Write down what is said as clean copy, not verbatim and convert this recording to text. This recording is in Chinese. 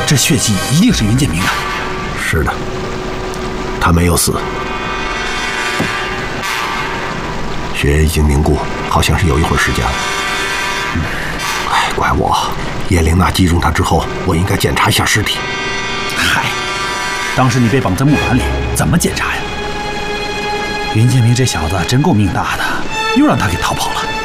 这血迹一定是云建明的。 是的，他没有死，血液已经凝固，好像是有一会儿时间了。哎，怪我，叶玲娜击中他之后，我应该检查一下尸体。 嗨，当时你被绑在木板里，怎么检查呀？云建明这小子真够命大的，又让他给逃跑了。